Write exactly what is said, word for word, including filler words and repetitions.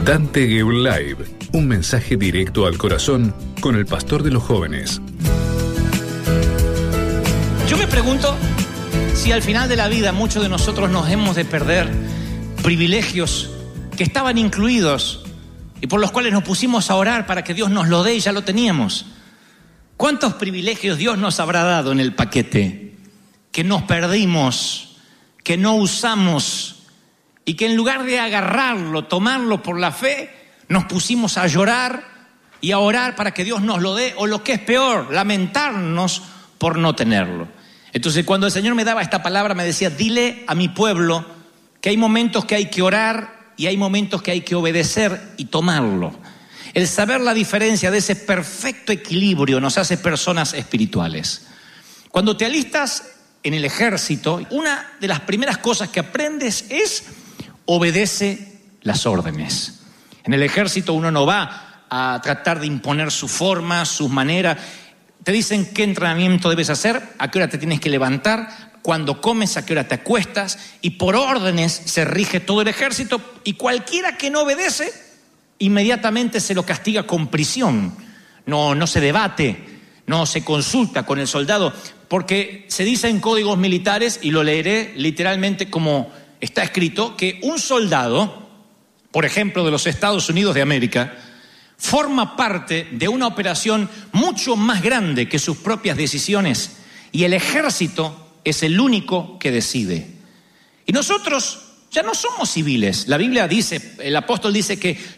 Dante Gebel Live, un mensaje directo al corazón con el pastor de los jóvenes. Yo me pregunto si al final de la vida muchos de nosotros nos hemos de perder privilegios que estaban incluidos y por los cuales nos pusimos a orar para que Dios nos lo dé y ya lo teníamos. ¿Cuántos privilegios Dios nos habrá dado en el paquete que nos perdimos, que no usamos y que en lugar de agarrarlo, tomarlo por la fe, nos pusimos a llorar y a orar para que Dios nos lo dé, o lo que es peor, lamentarnos por no tenerlo? Entonces, cuando el Señor me daba esta palabra, me decía: dile a mi pueblo que hay momentos que hay que orar y hay momentos que hay que obedecer y tomarlo. El saber la diferencia de ese perfecto equilibrio nos hace personas espirituales. Cuando te alistas en el ejército, una de las primeras cosas que aprendes es: obedece las órdenes. En el ejército uno no va a tratar de imponer su forma, sus maneras. Te dicen qué entrenamiento debes hacer, a qué hora te tienes que levantar, cuando comes, a qué hora te acuestas, y por órdenes se rige todo el ejército, y cualquiera que no obedece, inmediatamente se lo castiga con prisión. No, no se debate, no se consulta con el soldado, porque se dice en códigos militares, y lo leeré literalmente como está escrito, que un soldado, por ejemplo, de los Estados Unidos de América, forma parte de una operación mucho más grande que sus propias decisiones, y el ejército es el único que decide. Y nosotros ya no somos civiles. La Biblia dice, el apóstol dice que